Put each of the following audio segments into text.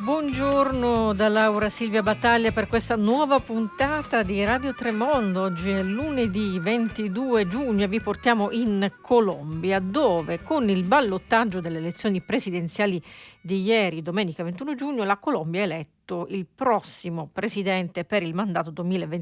Buongiorno da Laura Silvia Battaglia per questa nuova puntata di Radio Tremondo. Oggi è lunedì 22 giugno e vi portiamo in Colombia, dove con il ballottaggio delle elezioni presidenziali di ieri, domenica 21 giugno, la Colombia ha eletto il prossimo presidente per il mandato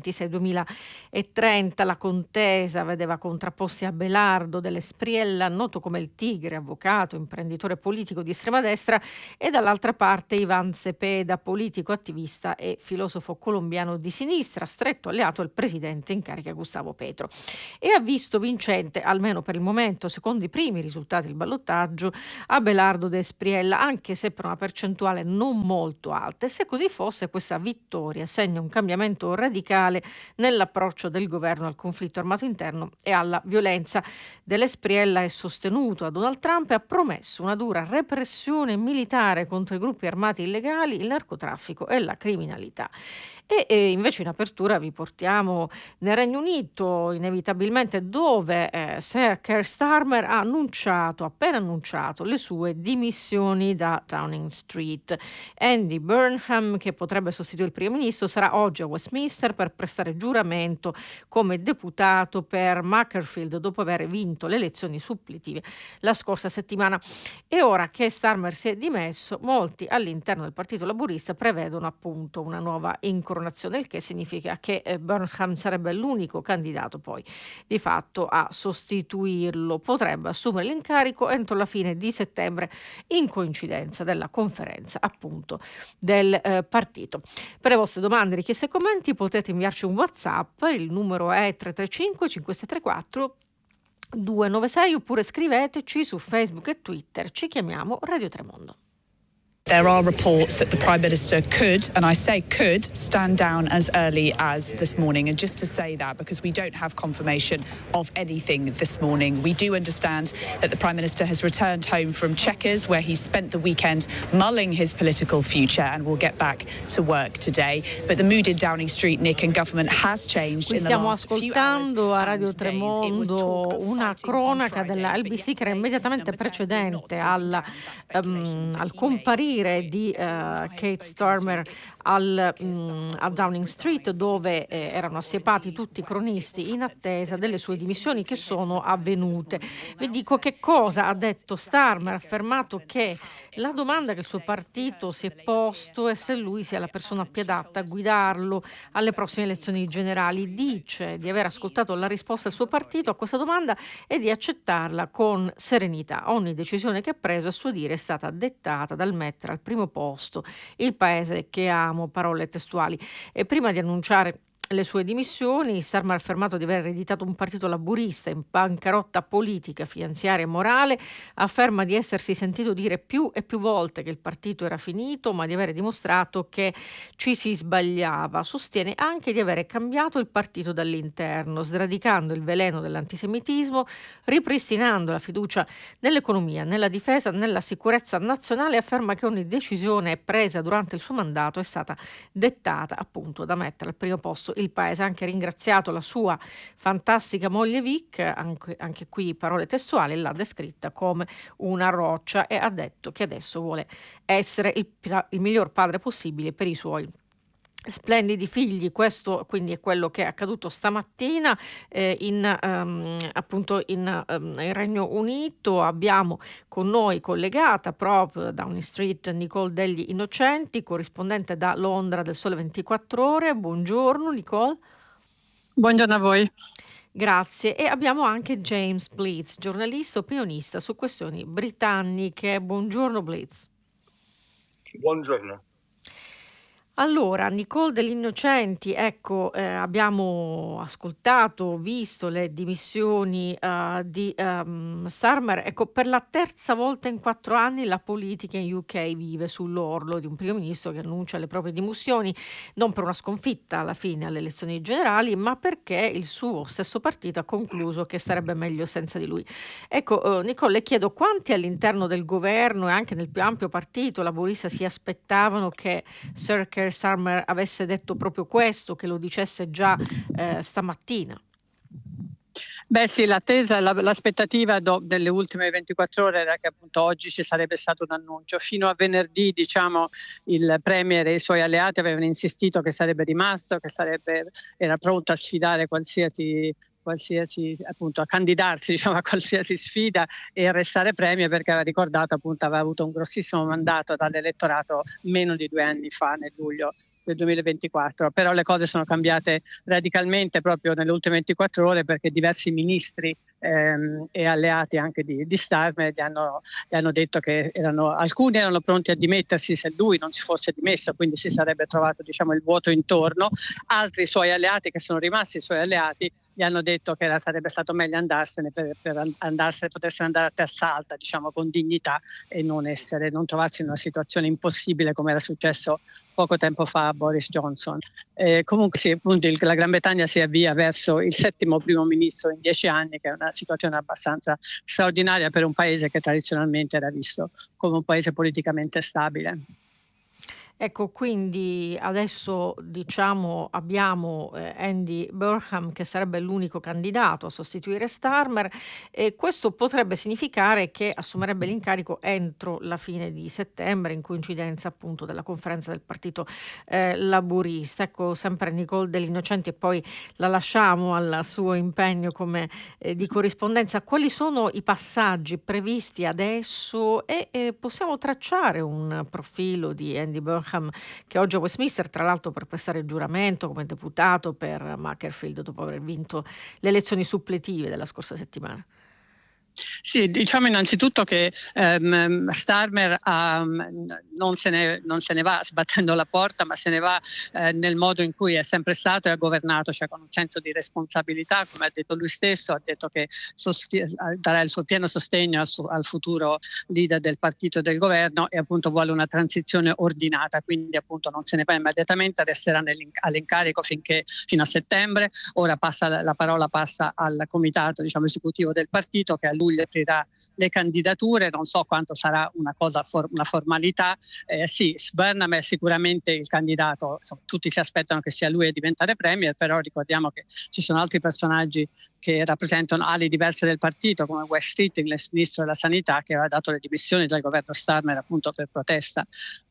2026-2030. La contesa vedeva contrapposti Abelardo dell'Espriella, noto come il Tigre, avvocato, imprenditore politico di estrema destra, e dall'altra parte Iván Cepeda, politico, attivista e filosofo colombiano di sinistra, stretto alleato al presidente in carica Gustavo Petro. E ha visto vincente, almeno per il momento, secondo i primi risultati del ballottaggio, Abelardo dell'Espriella, anche se per una percentuale non molto alta. E se così fosse, questa vittoria segna un cambiamento radicale nell'approccio del governo al conflitto armato interno e alla violenza. Dell'Espriella è sostenuto a Donald Trump e ha promesso una dura repressione militare contro i gruppi armati illegali, il narcotraffico e la criminalità. E invece in apertura vi portiamo nel Regno Unito, inevitabilmente, dove Sir Keir Starmer ha appena annunciato le sue dimissioni da Downing Street. Andy Burnham, che potrebbe sostituire il primo ministro, sarà oggi a Westminster per prestare giuramento come deputato per Macclesfield dopo aver vinto le elezioni suppletive la scorsa settimana. E ora che Starmer si è dimesso, molti all'interno del Partito Laburista prevedono appunto una nuova incoronazione, il che significa che Burnham sarebbe l'unico candidato poi di fatto a sostituirlo. Potrebbe assumere l'incarico entro la fine di settembre, in coincidenza della conferenza appunto del partito. Per le vostre domande, richieste e commenti potete inviarci un WhatsApp, il numero è 335 5634 296, oppure scriveteci su Facebook e Twitter, ci chiamiamo Radio Tremondo. There are reports that the Prime Minister could, and I say could, stand down as early as this morning. And just to say that, because we don't have confirmation of anything this morning, we do understand that the Prime Minister has returned home from Chequers, where he spent the weekend mulling his political future, and will get back to work today. But the mood in Downing Street, Nick, and government has changed in the last few hours. Stiamo ascoltando a Radio Tremondo una cronaca della LBC che era immediatamente precedente al comparire di Kate Starmer a Downing Street, dove erano assiepati tutti i cronisti in attesa delle sue dimissioni, che sono avvenute. Vi dico che cosa ha detto Starmer. Ha affermato che la domanda che il suo partito si è posto è se lui sia la persona più adatta a guidarlo alle prossime elezioni generali. Dice di aver ascoltato la risposta del suo partito a questa domanda e di accettarla con serenità. Ogni decisione che ha preso, a suo dire, è stata dettata dal mettere al primo posto il paese che amo, parole testuali. E prima di annunciare le sue dimissioni, Starmer ha affermato di aver ereditato un partito laburista in bancarotta politica, finanziaria e morale. Afferma di essersi sentito dire più e più volte che il partito era finito, ma di aver dimostrato che ci si sbagliava. Sostiene anche di avere cambiato il partito dall'interno, sradicando il veleno dell'antisemitismo, ripristinando la fiducia nell'economia, nella difesa, nella sicurezza nazionale. Afferma che ogni decisione presa durante il suo mandato è stata dettata appunto da mettere al primo posto il paese. Ha anche ringraziato la sua fantastica moglie Vic, anche qui parole testuali, l'ha descritta come una roccia, e ha detto che adesso vuole essere il miglior padre possibile per i suoi splendidi figli. Questo quindi è quello che è accaduto stamattina appunto in Regno Unito. Abbiamo con noi collegata proprio da Downing Street Nicole Degli Innocenti, corrispondente da Londra del Sole 24 Ore. Buongiorno Nicole. Buongiorno a voi. Grazie. E abbiamo anche James Blitz, giornalista opinionista su questioni britanniche. Buongiorno Blitz. Buongiorno. Allora, Nicole Degli Innocenti, ecco, abbiamo ascoltato, visto le dimissioni di Starmer. Ecco, per la terza volta in 4 anni la politica in UK vive sull'orlo di un primo ministro che annuncia le proprie dimissioni, non per una sconfitta alla fine alle elezioni generali, ma perché il suo stesso partito ha concluso che sarebbe meglio senza di lui. Ecco, Nicole, le chiedo quanti all'interno del governo e anche nel più ampio partito laburista si aspettavano che Sir Keir Starmer avesse detto proprio questo, che lo dicesse già stamattina. Beh sì, l'aspettativa delle ultime 24 ore era che appunto oggi ci sarebbe stato un annuncio. Fino a venerdì, diciamo, il Premier e i suoi alleati avevano insistito che sarebbe rimasto, era pronto a sfidare qualsiasi appunto a candidarsi, diciamo, a qualsiasi sfida e a restare Premier, perché aveva ricordato, appunto, aveva avuto un grossissimo mandato dall'elettorato meno di 2 anni fa, nel luglio del 2024, però le cose sono cambiate radicalmente proprio nelle ultime 24 ore, perché diversi ministri e alleati anche di Starmer gli hanno detto che alcuni erano pronti a dimettersi se lui non si fosse dimesso, quindi si sarebbe trovato, diciamo, il vuoto intorno. Altri suoi alleati, che sono rimasti suoi alleati, gli hanno detto che sarebbe stato meglio andarsene per potersene andare a testa alta, diciamo, con dignità, e non trovarsi in una situazione impossibile come era successo poco tempo fa a Boris Johnson. Comunque sì, appunto la Gran Bretagna si avvia verso il 7° primo ministro in 10 anni, che è una situazione abbastanza straordinaria per un paese che tradizionalmente era visto come un paese politicamente stabile. Ecco, quindi adesso diciamo abbiamo Andy Burnham che sarebbe l'unico candidato a sostituire Starmer, e questo potrebbe significare che assumerebbe l'incarico entro la fine di settembre, in coincidenza appunto della conferenza del partito laburista. Ecco, sempre Nicole Dell'Innocenti, e poi la lasciamo al suo impegno come di corrispondenza. Quali sono i passaggi previsti adesso e possiamo tracciare un profilo di Andy Burnham, che oggi a Westminster, tra l'altro, per prestare giuramento come deputato per Macclesfield dopo aver vinto le elezioni suppletive della scorsa settimana? Sì, diciamo innanzitutto che Starmer non se ne va sbattendo la porta, ma se ne va nel modo in cui è sempre stato e ha governato, cioè con un senso di responsabilità, come ha detto lui stesso. Ha detto che darà il suo pieno sostegno al futuro leader del partito e del governo, e appunto vuole una transizione ordinata, quindi appunto non se ne va immediatamente, resterà all'incarico fino a settembre. Ora la parola passa al comitato, diciamo, esecutivo del partito, che a luglio aprirà le candidature. Non so quanto sarà una formalità. Sì, Burnham è sicuramente il candidato, insomma, tutti si aspettano che sia lui a diventare Premier, però ricordiamo che ci sono altri personaggi che rappresentano ali diverse del partito, come Wes Keating, l'ex ministro della sanità, che aveva dato le dimissioni dal governo Starmer appunto per protesta,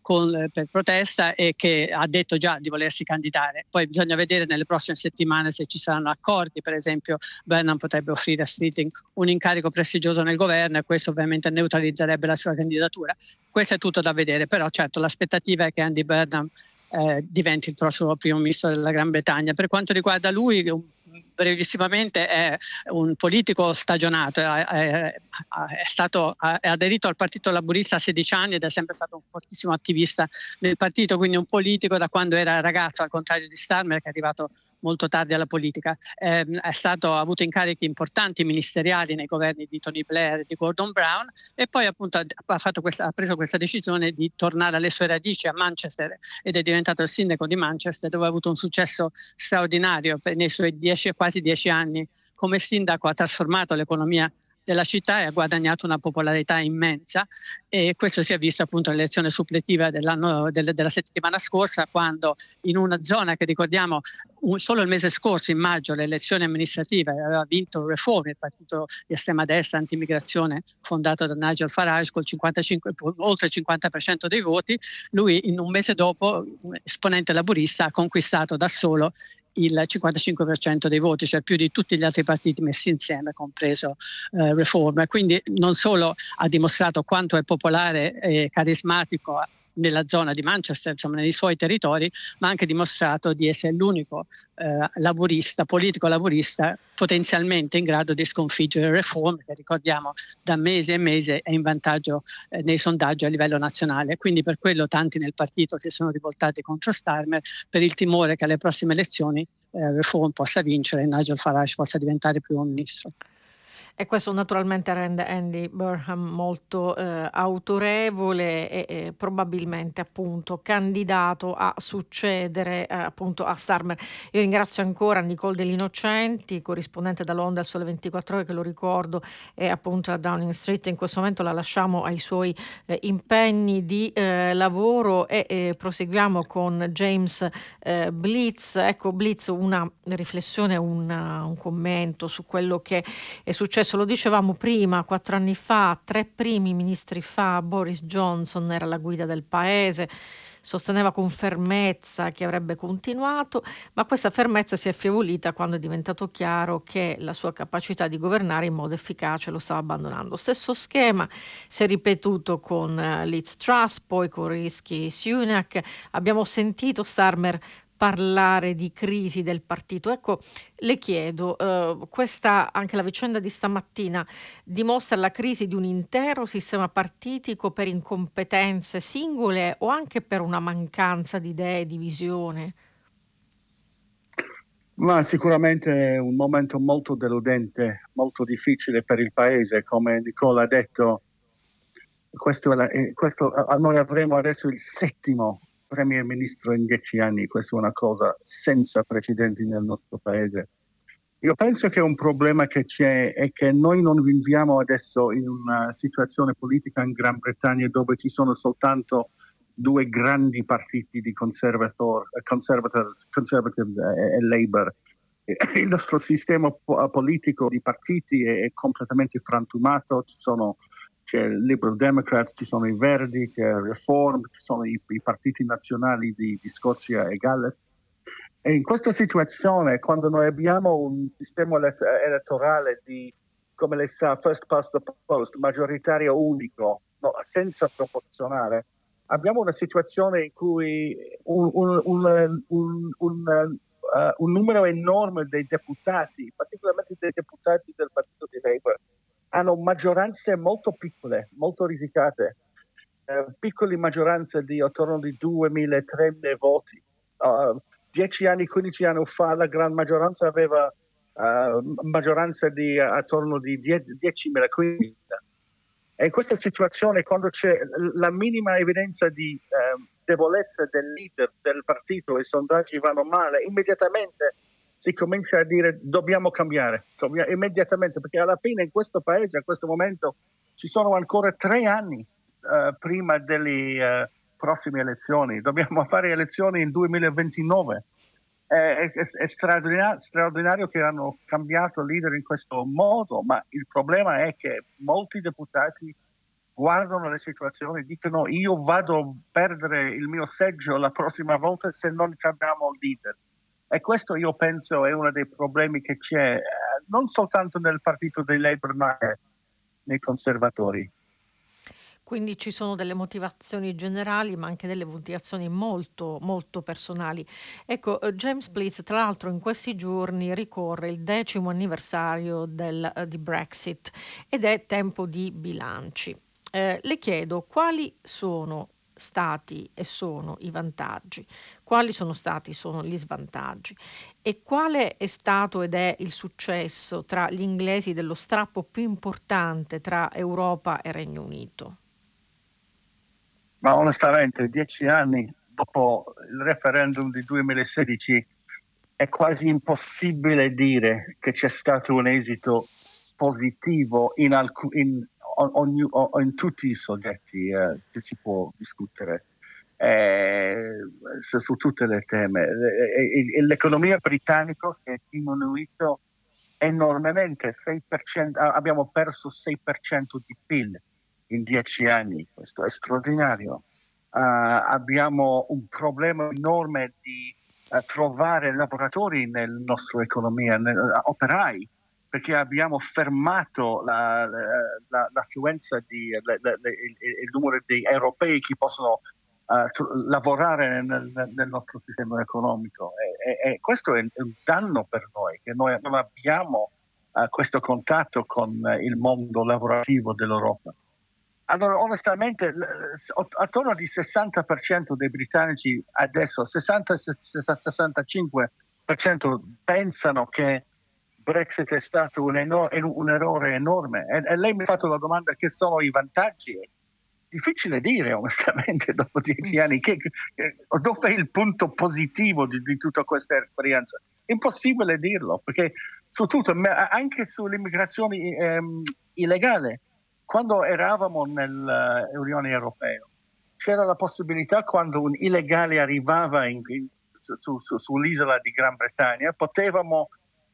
e che ha detto già di volersi candidare. Poi bisogna vedere nelle prossime settimane se ci saranno accordi. Per esempio, Burnham potrebbe offrire a Keating un incarico prestigioso nel governo, e questo ovviamente neutralizzerebbe la sua candidatura. Questo è tutto da vedere, però certo l'aspettativa è che Andy Burnham diventi il prossimo primo ministro della Gran Bretagna. Per quanto riguarda lui, brevissimamente, è un politico stagionato, è aderito al Partito Laburista a 16 anni ed è sempre stato un fortissimo attivista del partito, quindi un politico da quando era ragazzo, al contrario di Starmer, che è arrivato molto tardi alla politica. Ha avuto incarichi importanti ministeriali nei governi di Tony Blair e di Gordon Brown, e poi appunto ha preso questa decisione di tornare alle sue radici a Manchester, ed è diventato il sindaco di Manchester, dove ha avuto un successo straordinario nei suoi quasi 10 anni come sindaco. Ha trasformato l'economia della città e ha guadagnato una popolarità immensa, e questo si è visto appunto nell'elezione suppletiva della settimana scorsa, quando in una zona che ricordiamo solo il mese scorso, in maggio, le elezioni amministrative, aveva vinto Reform, il partito di estrema destra anti-immigrazione fondato da Nigel Farage, oltre il 50% dei voti. Lui in un mese dopo, esponente laburista, ha conquistato da solo il 55% dei voti, cioè più di tutti gli altri partiti messi insieme, compreso Reform. Quindi non solo ha dimostrato quanto è popolare e carismatico nella zona di Manchester, insomma nei suoi territori, ma ha anche dimostrato di essere l'unico politico laburista potenzialmente in grado di sconfiggere Reform, che ricordiamo da mesi e mesi è in vantaggio nei sondaggi a livello nazionale. Quindi per quello tanti nel partito si sono rivoltati contro Starmer, per il timore che alle prossime elezioni Reform possa vincere e Nigel Farage possa diventare primo ministro. E questo naturalmente rende Andy Burnham molto autorevole e probabilmente appunto candidato a succedere appunto a Starmer. Io ringrazio ancora Nicole Degli Innocenti, corrispondente da Londra al Sole 24 Ore, che lo ricordo è appunto a Downing Street. In questo momento la lasciamo ai suoi impegni di lavoro e proseguiamo con James Blitz. Ecco, Blitz, una riflessione, un commento su quello che è successo. Lo dicevamo prima, 4 anni fa, 3 primi ministri fa, Boris Johnson era alla guida del paese, sosteneva con fermezza che avrebbe continuato, ma questa fermezza si è affievolita quando è diventato chiaro che la sua capacità di governare in modo efficace lo stava abbandonando. Stesso schema si è ripetuto con Liz Truss, poi con Rishi Sunak. Abbiamo sentito Starmer parlare di crisi del partito. Ecco, le chiedo, questa, anche la vicenda di stamattina, dimostra la crisi di un intero sistema partitico per incompetenze singole o anche per una mancanza di idee, di visione? Ma sicuramente è un momento molto deludente, molto difficile per il paese, come Nicola ha detto. Noi avremo adesso il 7° Premier Ministro in 10 anni, questa è una cosa senza precedenti nel nostro paese. Io penso che un problema che c'è è che noi non viviamo adesso in una situazione politica in Gran Bretagna dove ci sono soltanto 2 grandi partiti di Conservative e Labour. Il nostro sistema politico di partiti è completamente frantumato, c'è il Liberal Democrats, ci sono i Verdi, c'è il Reform, ci sono i partiti nazionali di Scozia e Galles. E in questa situazione, quando noi abbiamo un sistema elettorale di, come lei sa, first past the post, maggioritario unico, senza proporzionale, abbiamo una situazione in cui un numero enorme dei deputati, particolarmente dei deputati del partito di Labour, hanno maggioranze molto piccole, molto risicate, piccole maggioranze di attorno di 2.000-3.000 voti. 10 anni, 15 anni fa la gran maggioranza aveva maggioranza di attorno di 10.000, 15.000. E in questa situazione, quando c'è la minima evidenza di debolezza del leader del partito, i sondaggi vanno male, immediatamente si comincia a dire dobbiamo cambiare, immediatamente, perché alla fine in questo paese, a questo momento, ci sono ancora 3 anni prima delle prossime elezioni. Dobbiamo fare elezioni nel 2029. È straordinario che hanno cambiato leader in questo modo, ma il problema è che molti deputati guardano le situazioni e dicono io vado a perdere il mio seggio la prossima volta se non cambiamo leader. E questo io penso è uno dei problemi che c'è non soltanto nel partito dei Labour ma anche nei conservatori. Quindi ci sono delle motivazioni generali, ma anche delle motivazioni molto, molto personali. Ecco, James Blitz, tra l'altro, in questi giorni ricorre il 10° anniversario di Brexit ed è tempo di bilanci. Le chiedo quali sono stati e sono i vantaggi, quali sono gli svantaggi e quale è stato ed è il successo tra gli inglesi dello strappo più importante tra Europa e Regno Unito. Ma onestamente 10 anni dopo il referendum di 2016 è quasi impossibile dire che c'è stato un esito positivo in tutti i soggetti che si può discutere su tutte le teme. L'economia britannica che è diminuito enormemente, 6%, abbiamo perso 6% di PIL in 10 anni, questo è straordinario. Abbiamo un problema enorme di trovare lavoratori nella nostra economia, operai, perché abbiamo fermato l'affluenza il numero di europei che possono lavorare nel nostro sistema economico. E questo è un danno per noi, che noi non abbiamo questo contatto con il mondo lavorativo dell'Europa. Allora, onestamente, attorno al 60% dei britannici adesso, 60-65% pensano che Brexit è stato un errore enorme. E lei mi ha fatto la domanda: che sono i vantaggi? Difficile dire, onestamente, dopo 10 anni, dove è il punto positivo di tutta questa esperienza? Impossibile dirlo, perché su tutto, anche sull'immigrazione illegale, quando eravamo nell'Unione Europea, c'era la possibilità, quando un illegale arrivava sull'isola di Gran Bretagna, potevamo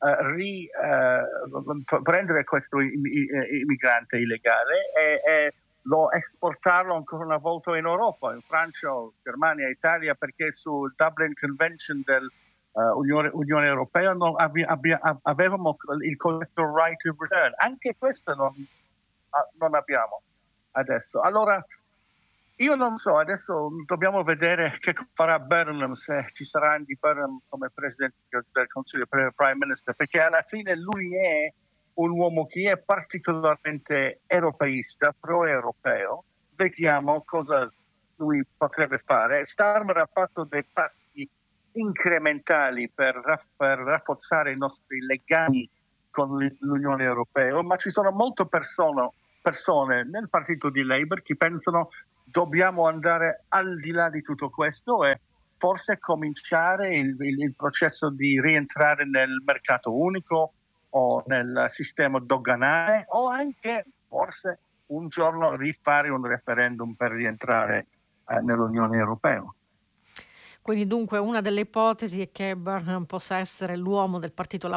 prendere questo immigrante illegale e lo esportarlo ancora una volta in Europa, in Francia, Germania, Italia, perché sul Dublin Convention dell'Unione Europea avevamo il collective right of return. Anche questo non abbiamo adesso. Allora, io non so, adesso dobbiamo vedere che farà Burnham, se ci sarà Andy Burnham come Presidente del Consiglio, Prime Minister, perché alla fine lui è un uomo che è particolarmente europeista, pro-europeo. Vediamo cosa lui potrebbe fare. Starmer ha fatto dei passi incrementali per rafforzare i nostri legami con l'Unione Europea, ma ci sono molte persone nel partito di Labour che pensano dobbiamo andare al di là di tutto questo e forse cominciare il processo di rientrare nel mercato unico o nel sistema doganale, o anche forse un giorno rifare un referendum per rientrare nell'Unione Europea. Quindi dunque una delle ipotesi è che Burnham possa essere l'uomo del Partito